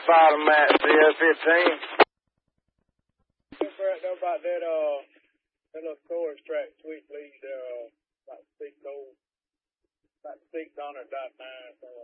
bottom Matt, CS15. Know about that little chorus track, Sweet Lead, about 6 on or .9, something